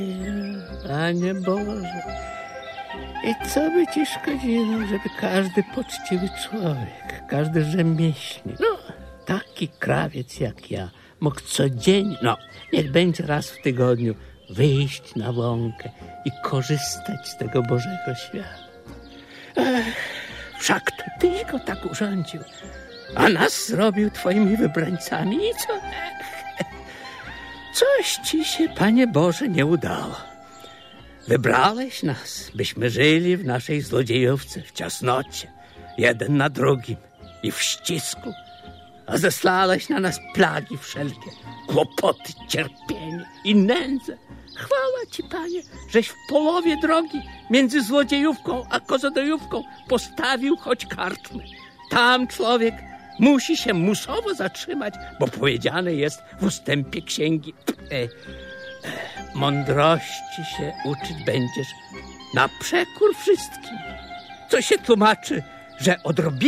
Panie Boże, i co by ci szkodziło, żeby każdy poczciwy człowiek, każdy rzemieślnik, taki krawiec jak ja, mógł codziennie, niech będzie raz w tygodniu, wyjść na łąkę i korzystać z tego Bożego świata. Wszak to tyś go tak urządził, a nas zrobił twoimi wybrańcami i co? Coś ci się, Panie Boże, nie udało. Wybrałeś nas, byśmy żyli w naszej złodziejówce, w ciasnocie, jeden na drugim i w ścisku, a zesłałeś na nas plagi wszelkie, kłopoty, cierpienie i nędzę. Chwała ci, Panie, żeś w połowie drogi między złodziejówką a kozodojówką postawił choć karczmę. Tam człowiek musi się musowo zatrzymać, bo powiedziane jest w ustępie księgi. Mądrości się uczyć będziesz na przekór wszystkim, co się tłumaczy, że odrobinę